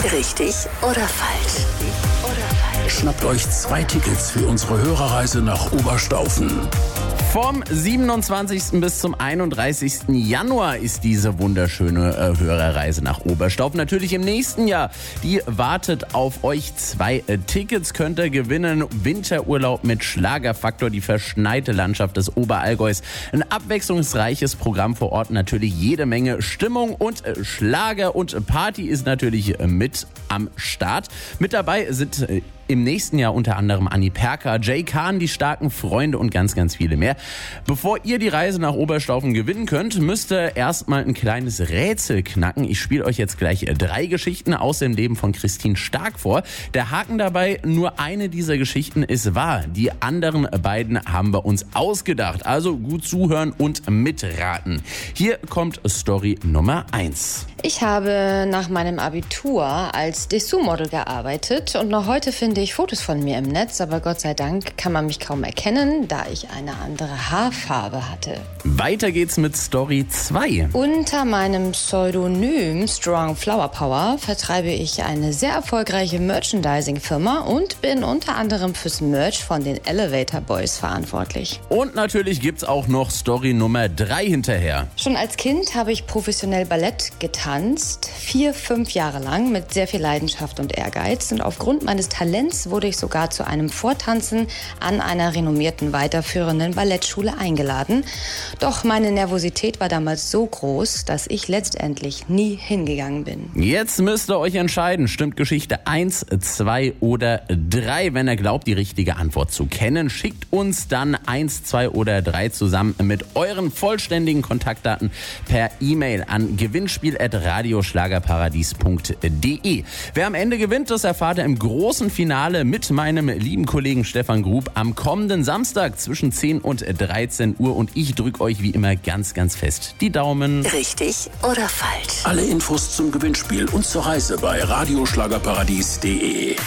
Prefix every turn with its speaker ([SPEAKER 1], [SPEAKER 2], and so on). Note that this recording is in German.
[SPEAKER 1] Richtig oder falsch?
[SPEAKER 2] Schnappt euch 2 Tickets für unsere Hörerreise nach Oberstaufen.
[SPEAKER 3] Vom 27. bis zum 31. Januar ist diese wunderschöne Hörerreise nach Oberstaufen. Natürlich im nächsten Jahr. Die wartet auf euch. 2 Tickets könnt ihr gewinnen. Winterurlaub mit Schlagerfaktor, die verschneite Landschaft des Oberallgäus. Ein abwechslungsreiches Programm vor Ort. Natürlich jede Menge Stimmung und Schlager und Party ist natürlich mit am Start. Mit dabei sind im nächsten Jahr unter anderem Anni Perka, Jay Kahn, die starken Freunde und ganz, ganz viele mehr. Bevor ihr die Reise nach Oberstaufen gewinnen könnt, müsst ihr erstmal ein kleines Rätsel knacken. Ich spiele euch jetzt gleich 3 Geschichten aus dem Leben von Christine Stark vor. Der Haken dabei, nur eine dieser Geschichten ist wahr. Die anderen beiden haben wir uns ausgedacht. Also gut zuhören und mitraten. Hier kommt Story Nummer 1.
[SPEAKER 4] Ich habe nach meinem Abitur als Dessous-Model gearbeitet und noch heute finde ich Fotos von mir im Netz, aber Gott sei Dank kann man mich kaum erkennen, da ich eine andere Haarfarbe hatte.
[SPEAKER 3] Weiter geht's mit Story 2.
[SPEAKER 4] Unter meinem Pseudonym Strong Flower Power vertreibe ich eine sehr erfolgreiche Merchandising-Firma und bin unter anderem fürs Merch von den Elevator Boys verantwortlich.
[SPEAKER 3] Und natürlich gibt's auch noch Story Nummer 3 hinterher.
[SPEAKER 4] Schon als Kind habe ich professionell Ballett getanzt, 4-5 Jahre lang mit sehr viel Leidenschaft und Ehrgeiz, und aufgrund meines Talents wurde ich sogar zu einem Vortanzen an einer renommierten weiterführenden Ballettschule eingeladen. Doch meine Nervosität war damals so groß, dass ich letztendlich nie hingegangen bin.
[SPEAKER 3] Jetzt müsst ihr euch entscheiden, stimmt Geschichte 1, 2 oder 3? Wenn ihr glaubt, die richtige Antwort zu kennen, schickt uns dann 1, 2 oder 3 zusammen mit euren vollständigen Kontaktdaten per E-Mail an gewinnspiel@radioschlagerparadies.de. Wer am Ende gewinnt, das erfahrt ihr im großen Finale mit meinem lieben Kollegen Stefan Grub am kommenden Samstag zwischen 10 und 13 Uhr. Und ich drücke euch wie immer ganz, ganz fest die Daumen.
[SPEAKER 1] Richtig oder falsch?
[SPEAKER 2] Alle Infos zum Gewinnspiel und zur Reise bei radioschlagerparadies.de.